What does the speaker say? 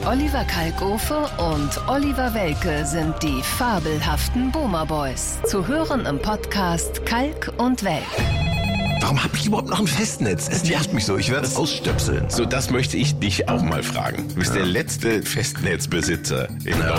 Oliver Kalkofe und Oliver Welke sind die fabelhaften Boomer Boys. Zu hören im Podcast Kalk und Welk. Warum habe ich überhaupt noch ein Festnetz? Es nervt mich so, ich werde es ausstöpseln. So, das möchte ich dich auch mal fragen. Du bist der letzte Festnetzbesitzer in Deutschland.